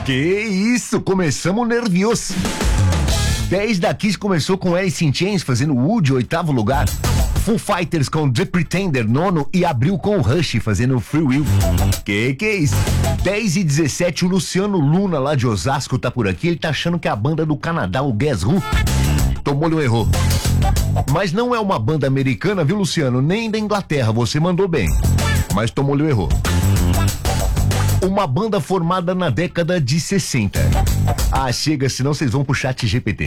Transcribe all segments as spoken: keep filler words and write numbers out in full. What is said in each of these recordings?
Que isso, começamos nervioso. dez da Kiss começou com Alice in Chains fazendo Woody, oitavo lugar. Foo Fighters com The Pretender, nono, e abriu com o Rush fazendo Free Will. Que que é isso? dez e dezessete, o Luciano Luna lá de Osasco tá por aqui, ele tá achando que é a banda do Canadá, o Guess Who. Tomou-lhe um erro. Mas não é uma banda americana, viu, Luciano? Nem da Inglaterra, você mandou bem. Mas tomou-lhe um erro. Uma banda formada na década de sessenta. Ah, chega, senão vocês vão pro chat G P T.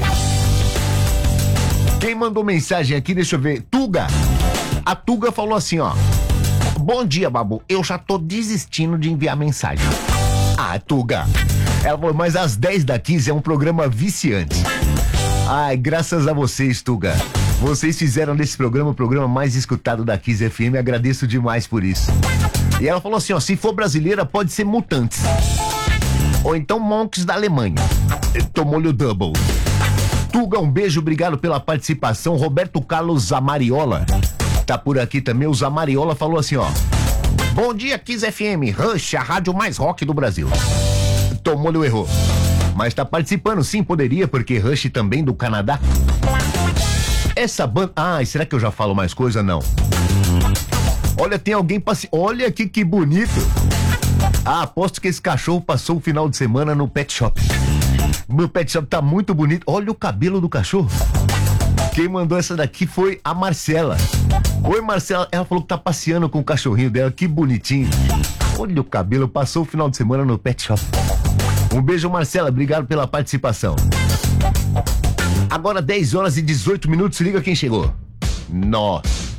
Quem mandou mensagem aqui, deixa eu ver. Tuga. A Tuga falou assim, ó. Bom dia, Babu. Eu já tô desistindo de enviar mensagem. Ah, Tuga. Ela falou, mas às dez da quinze é um programa viciante. Ai, graças a vocês, Tuga. Vocês fizeram desse programa o programa mais escutado da Kiss F M. Agradeço demais por isso. E ela falou assim, ó, se for brasileira pode ser Mutantes. Ou então Monks da Alemanha. Tomou-lhe o double. Tuga, um beijo, obrigado pela participação. Roberto Carlos Zamariola tá por aqui também. O Zamariola falou assim, ó. Bom dia, Kiss F M. Rush, a rádio mais rock do Brasil. Tomou-lhe o erro. Mas tá participando, sim, poderia, porque Rush também do Canadá. Essa banda... Ah, será que eu já falo mais coisa? Não. Olha, tem alguém passe... Olha aqui que bonito. Ah, aposto que esse cachorro passou o final de semana no pet shop. Meu pet shop tá muito bonito. Olha o cabelo do cachorro. Quem mandou essa daqui foi a Marcela. Oi, Marcela. Ela falou que tá passeando com o cachorrinho dela. Que bonitinho. Olha o cabelo. Passou o final de semana no pet shop. Um beijo, Marcela. Obrigado pela participação. Agora dez horas e dezoito minutos. Liga quem chegou. Nossa.